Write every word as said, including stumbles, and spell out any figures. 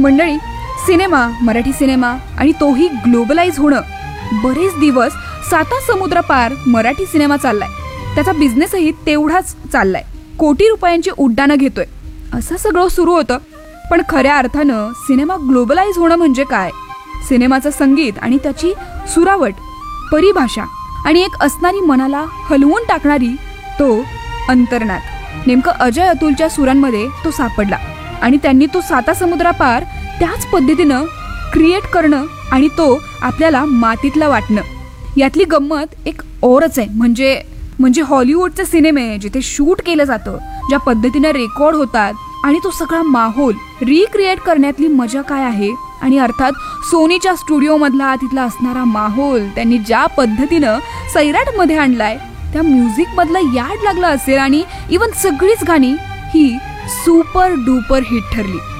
मंडळी, cinema, Marathi cinema आणि तोही ग्लोबलाइज होणं, बरेच दिवस साता समुद्रापार मराठी सिनेमा चाललाय. त्याचा बिझनेसही तेवढाच चाललाय. कोटी रुपयांची उड्डाणं घेतोय. असं सगळं सुरू होतं. पण खऱ्या अर्थानं सिनेमा ग्लोबलाइज होणं म्हणजे काय? सिनेमाचं संगीत आणि त्याची सुरावट, परिभाषा आणि एक असणारी मनाला हलवून टाकणारी तो अंतर्नाद. नेमकं अजय अतुलच्या सुरांमध्ये तो सापडला आणि त्यांनी तो साता समुद्रापार त्याच पद्धतीनं क्रिएट करणं आणि तो आपल्याला मातीतला वाटणं. यातली गंमत एक औरच आहे. म्हणजे म्हणजे हॉलिवूडचे सिनेमे जिथे शूट केलं जातं, ज्या पद्धतीनं रेकॉर्ड होतात आणि तो सगळा माहोल रिक्रिएट करण्यातली मजा काय आहे. आणि अर्थात सोनीच्या स्टुडिओमधला तिथला असणारा माहोल त्यांनी ज्या पद्धतीनं सैराटमध्ये आणलाय, त्या म्युझिकमधलं याड लागलं असेल आणि इवन सगळीच गाणी ही सुपर डुपर हिट ठरली.